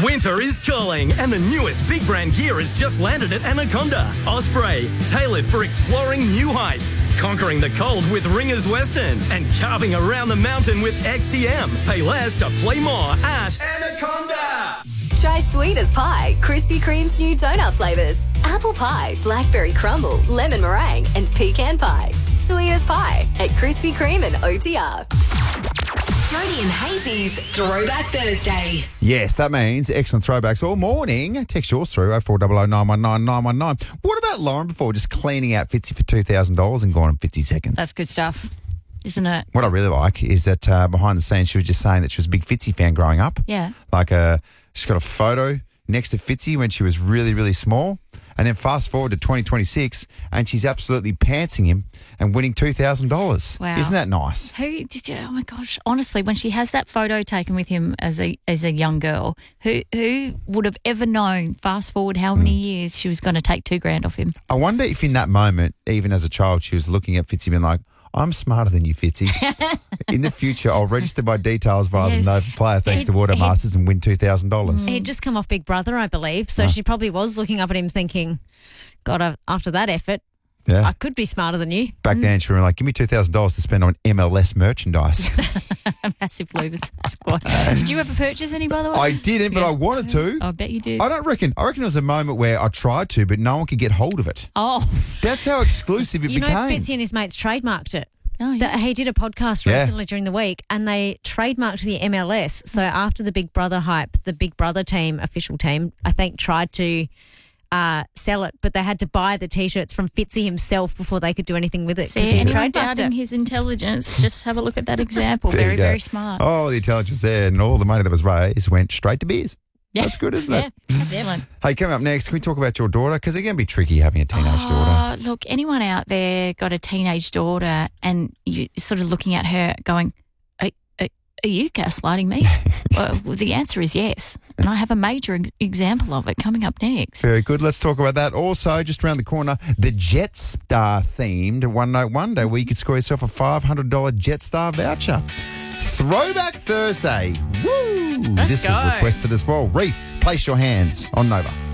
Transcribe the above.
Winter is calling, and the newest big brand gear has just landed at Anaconda. Osprey, tailored for exploring new heights, conquering the cold with Ringers Western, and carving around the mountain with XTM. Pay less to play more at Anaconda. Try sweet as pie, Krispy Kreme's new donut flavours. Apple pie, blackberry crumble, lemon meringue, and pecan pie. Sweet as pie at Krispy Kreme and OTR. Jody and Hazy's Throwback Thursday. Yes, that means excellent throwbacks all morning. Text yours through 0400 919 919. What about Lauren before just cleaning out Fitzy for $2,000 and gone in 50 seconds? That's good stuff, isn't it? What I really like is that behind the scenes she was just saying that she was a big Fitzy fan growing up. Yeah. Like she's got a photo next to Fitzy when she was really, really small. And then fast forward to 2026 and she's absolutely pantsing him and winning $2,000. Wow. Isn't that nice? Oh my gosh, honestly, when she has that photo taken with him as a young girl, who would have ever known, fast forward how many years, she was going to take $2,000 off him? I wonder if in that moment, even as a child, she was looking at Fitzy being like, I'm smarter than you, Fitzy. In the future, I'll register my details via the Nova Player thanks to Watermasters and win $2,000. He'd just come off Big Brother, I believe. So she probably was looking up at him thinking, God, after that effort, I could be smarter than you. Back then, she was like, give me $2,000 to spend on MLS merchandise. Massive Luvers squad. Did you ever purchase any, by the way? I didn't, but I wanted to. I bet you did. I reckon it was a moment where I tried to, but no one could get hold of it. Oh. That's how exclusive it You became. know, Fitzy and his mates trademarked it. Oh, yeah. He did a podcast recently during the week and they trademarked the MLS. So after the Big Brother hype, the Big Brother team, official team, I think tried to sell it, but they had to buy the T-shirts from Fitzy himself before they could do anything with it. See, anyone doubting his intelligence, just have a look at that example. Very, very smart. Oh, the intelligence there and all the money that was raised went straight to beers. That's good, isn't it? Yeah, excellent. Hey, coming up next, can we talk about your daughter? Because it can be tricky having a teenage daughter. Look, anyone out there got a teenage daughter and you sort of looking at her going, are you gaslighting me? Well, the answer is yes. And I have a major example of it coming up next. Very good. Let's talk about that. Also, just around the corner, the Jetstar-themed One Note One Day where you could score yourself a $500 Jetstar voucher. Throwback Thursday. Woo! Let's This go. was requested as well. Reef, place your hands on Nova.